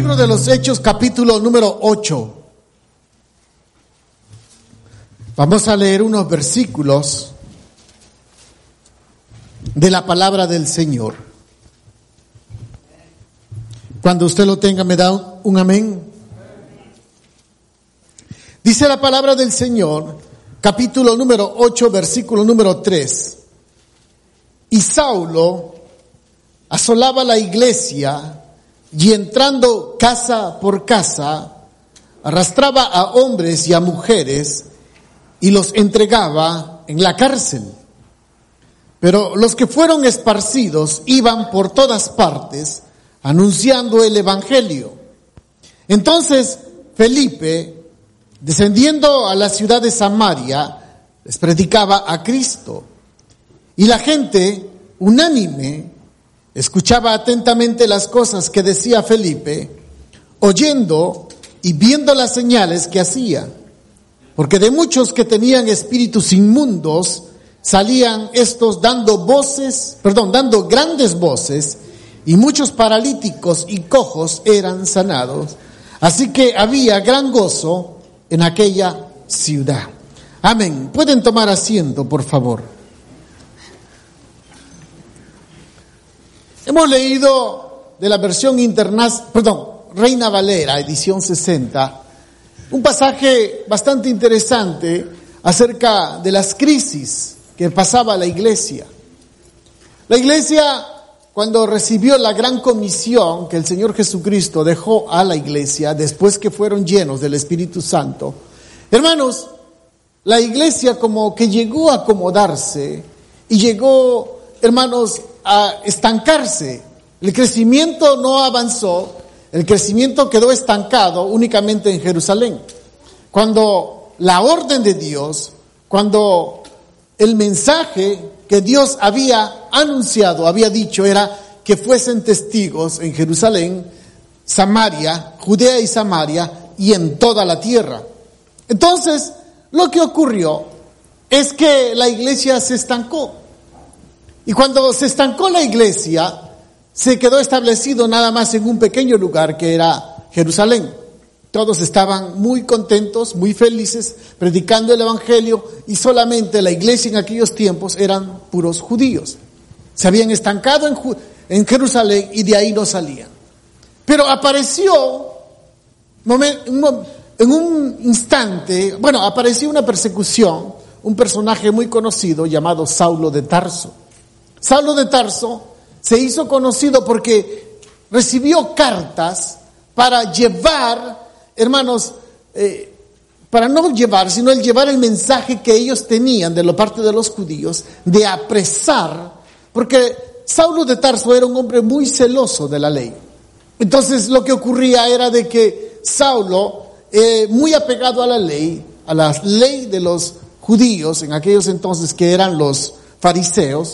Libro de los Hechos, capítulo número 8. Vamos a leer unos versículos de la palabra del Señor. Cuando usted lo tenga, me da un amén. Dice la palabra del Señor, capítulo número 8, versículo número 3. Y Saulo asolaba la iglesia y entrando casa por casa, arrastraba a hombres y a mujeres y los entregaba en la cárcel. Pero los que fueron esparcidos iban por todas partes anunciando el evangelio. Entonces Felipe, descendiendo a la ciudad de Samaria, les predicaba a Cristo. Y la gente, unánime, escuchaba atentamente las cosas que decía Felipe, oyendo y viendo las señales que hacía. Porque de muchos que tenían espíritus inmundos, salían estos dando grandes voces, y muchos paralíticos y cojos eran sanados. Así que había gran gozo en aquella ciudad. Amén. Pueden tomar asiento, por favor. Hemos leído de la versión Reina Valera, edición 60, un pasaje bastante interesante acerca de las crisis que pasaba la iglesia. La iglesia, cuando recibió la gran comisión que el Señor Jesucristo dejó a la iglesia después que fueron llenos del Espíritu Santo, hermanos, la iglesia como que llegó a acomodarse y llegó, hermanos, a estancarse. El crecimiento no avanzó, el crecimiento quedó estancado únicamente en Jerusalén. Cuando la orden de Dios, cuando el mensaje que Dios había anunciado, había dicho, era que fuesen testigos en Jerusalén, Samaria, Judea y Samaria, y en toda la tierra. Entonces, lo que ocurrió es que la iglesia se estancó. Y cuando se estancó la iglesia, se quedó establecido nada más en un pequeño lugar que era Jerusalén. Todos estaban muy contentos, muy felices, predicando el evangelio, y solamente la iglesia en aquellos tiempos eran puros judíos. Se habían estancado en Jerusalén y de ahí no salían. Pero apareció en un instante, apareció una persecución, un personaje muy conocido llamado Saulo de Tarso. Saulo de Tarso se hizo conocido porque recibió cartas para llevar, hermanos, para no llevar, sino el llevar el mensaje que ellos tenían de la parte de los judíos, de apresar, porque Saulo de Tarso era un hombre muy celoso de la ley. Entonces lo que ocurría era de que Saulo, muy apegado a la ley de los judíos, en aquellos entonces que eran los fariseos,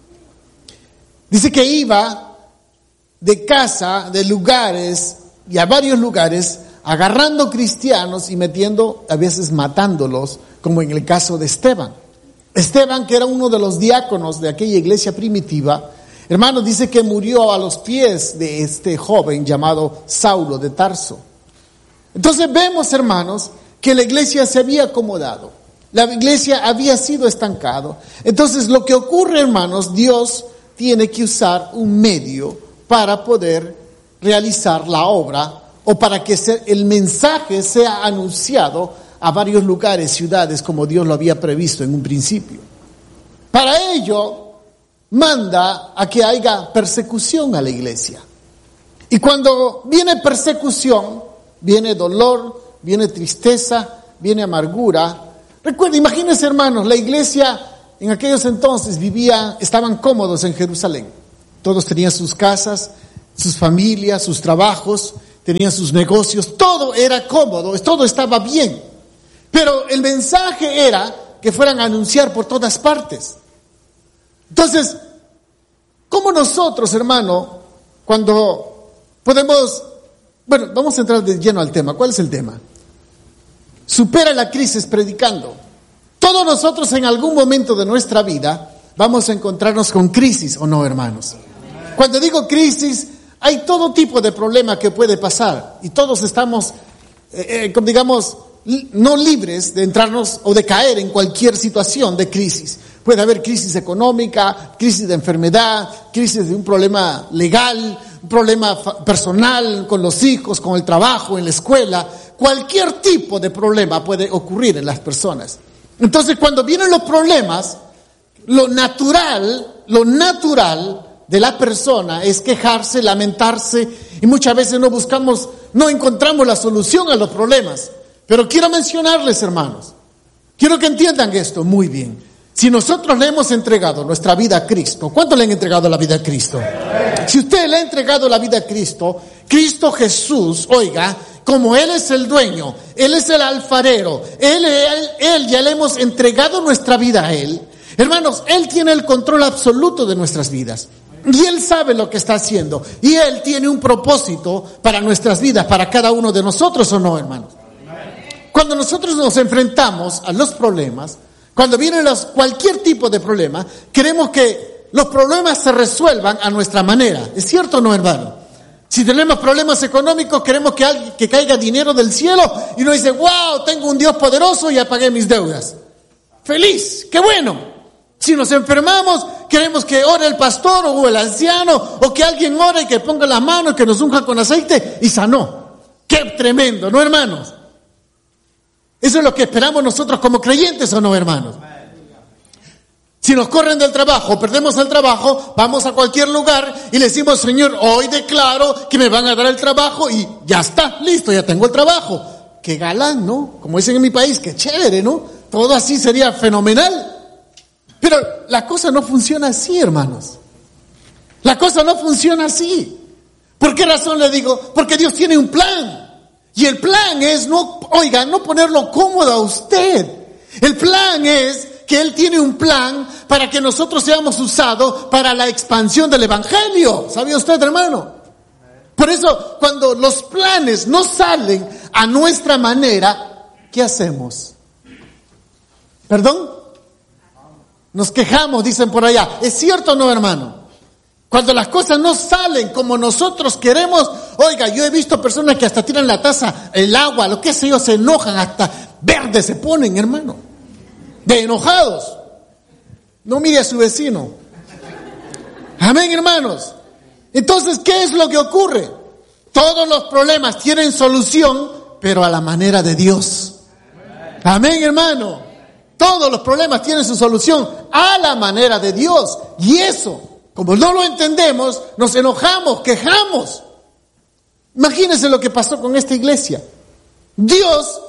dice que iba de casa, de lugares y a varios lugares, agarrando cristianos y metiendo, a veces matándolos, como en el caso de Esteban. Esteban, que era uno de los diáconos de aquella iglesia primitiva, hermanos, dice que murió a los pies de este joven llamado Saulo de Tarso. Entonces vemos, hermanos, que la iglesia se había acomodado. La iglesia había sido estancado. Entonces lo que ocurre, hermanos, Dios tiene que usar un medio para poder realizar la obra o para que el mensaje sea anunciado a varios lugares, ciudades, como Dios lo había previsto en un principio. Para ello, manda a que haya persecución a la iglesia. Y cuando viene persecución, viene dolor, viene tristeza, viene amargura. Recuerda, imagínense, hermanos, la iglesia en aquellos entonces estaban cómodos en Jerusalén. Todos tenían sus casas, sus familias, sus trabajos, tenían sus negocios, todo era cómodo, todo estaba bien. Pero el mensaje era que fueran a anunciar por todas partes. Entonces, ¿cómo nosotros, hermano, cuando podemos... vamos a entrar de lleno al tema. ¿Cuál es el tema? Supera la crisis predicando. Todos nosotros en algún momento de nuestra vida vamos a encontrarnos con crisis, ¿o no, hermanos? Cuando digo crisis, Hay todo tipo de problema que puede pasar y todos estamos, digamos, no libres de entrarnos o de caer en cualquier situación de crisis. Puede haber crisis económica, crisis de enfermedad, crisis de un problema legal, un problema personal con los hijos, con el trabajo, en la escuela. Cualquier tipo de problema puede ocurrir en las personas. Entonces, cuando vienen los problemas, lo natural de la persona es quejarse, lamentarse, y muchas veces no encontramos la solución a los problemas. Pero quiero mencionarles, hermanos, quiero que entiendan esto muy bien. Si nosotros le hemos entregado nuestra vida a Cristo, ¿cuánto le han entregado la vida a Cristo? Si usted le ha entregado la vida a Cristo, Cristo Jesús, oiga, como Él es el dueño, Él es el alfarero, Él ya le hemos entregado nuestra vida a Él. Hermanos, Él tiene el control absoluto de nuestras vidas. Y Él sabe lo que está haciendo. Y Él tiene un propósito para nuestras vidas, para cada uno de nosotros, ¿o no, hermanos? Cuando nosotros nos enfrentamos a los problemas, cuando vienen cualquier tipo de problema, queremos que los problemas se resuelvan a nuestra manera. ¿Es cierto o no, hermano? Si tenemos problemas económicos, queremos que caiga dinero del cielo y nos dice, wow, tengo un Dios poderoso y ya pagué mis deudas. ¡Feliz! ¡Qué bueno! Si nos enfermamos, queremos que ore el pastor o el anciano, o que alguien ore y que ponga las manos, que nos unja con aceite y sanó. ¡Qué tremendo! ¿No, hermanos? Eso es lo que esperamos nosotros como creyentes, ¿o no, hermanos? Si nos corren del trabajo, perdemos el trabajo, vamos a cualquier lugar y le decimos, Señor, hoy declaro que me van a dar el trabajo y ya está, listo, ya tengo el trabajo. Qué galán, ¿no? Como dicen en mi país, qué chévere, ¿no? Todo así sería fenomenal. Pero la cosa no funciona así, hermanos. La cosa no funciona así. ¿Por qué razón le digo? Porque Dios tiene un plan. Y el plan es, no ponerlo cómodo a usted. El plan es que Él tiene un plan para que nosotros seamos usados para la expansión del Evangelio. ¿Sabía usted, hermano? Por eso, cuando los planes no salen a nuestra manera, ¿qué hacemos? ¿Perdón? Nos quejamos, dicen por allá. ¿Es cierto o no, hermano? Cuando las cosas no salen como nosotros queremos, oiga, yo he visto personas que hasta tiran la taza, el agua, lo que sé yo, se enojan, hasta verdes se ponen, hermano, de enojados. No mire a su vecino. Amén, hermanos. Entonces, ¿qué es lo que ocurre? Todos los problemas tienen solución, pero a la manera de Dios. Amén, hermano. Todos los problemas tienen su solución a la manera de Dios. Y eso, como no lo entendemos, nos enojamos, quejamos. Imagínense lo que pasó con esta iglesia. Dios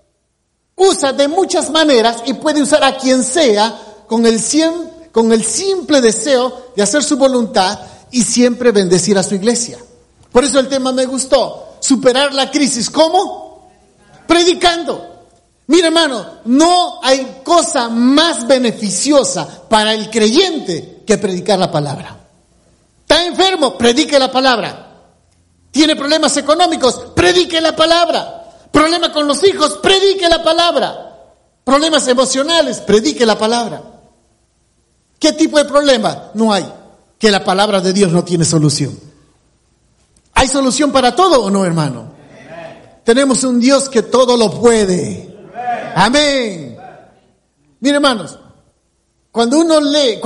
usa de muchas maneras y puede usar a quien sea con el simple deseo de hacer su voluntad y siempre bendecir a su iglesia. Por eso el tema me gustó. Superar la crisis. ¿Cómo? Predicando. Mira, hermano, no hay cosa más beneficiosa para el creyente que predicar la palabra. ¿Está enfermo? Predique la palabra. ¿Tiene problemas económicos? Predique la palabra. ¿Problema con los hijos? Predique la palabra. ¿Problemas emocionales? Predique la palabra. ¿Qué tipo de problema? No hay. Que la palabra de Dios no tiene solución. ¿Hay solución para todo o no, hermano? Tenemos un Dios que todo lo puede. Amén. Mire, hermanos, cuando uno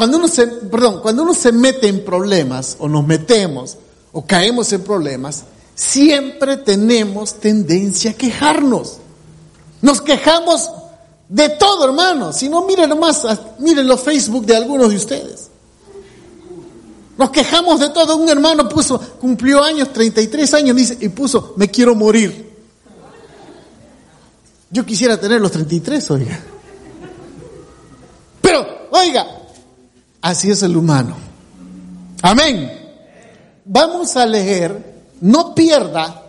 se mete en problemas, o nos metemos, o caemos en problemas, siempre tenemos tendencia a quejarnos. Nos quejamos de todo, hermanos. Si no, miren los Facebook de algunos de ustedes. Nos quejamos de todo. Un hermano cumplió años, 33 años, y puso, me quiero morir. Yo quisiera tener los 33, oiga. Pero, oiga, así es el humano. Amén. Vamos a leer, no pierda